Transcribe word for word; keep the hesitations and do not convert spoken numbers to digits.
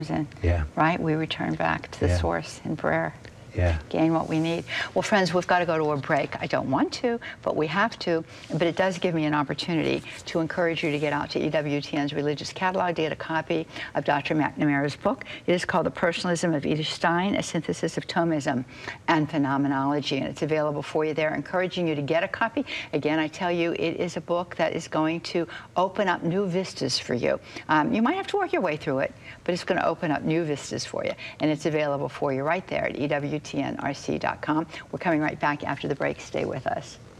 in, Yeah. right? We return back to the Yeah. source in prayer. Yeah. Gain what we need. Well, friends, we've got to go to a break. I don't want to, but we have to. But it does give me an opportunity to encourage you to get out to E W T N's Religious Catalog to get a copy of Doctor McNamara's book. It is called The Personalism of Edith Stein, a synthesis of Thomism and Phenomenology, and it's available for you there, encouraging you to get a copy. Again, I tell you, it is a book that is going to open up new vistas for you. Um, you might have to work your way through it, but it's going to open up new vistas for you, and it's available for you right there at E W T N R C dot com. We're coming right back after the break. Stay with us.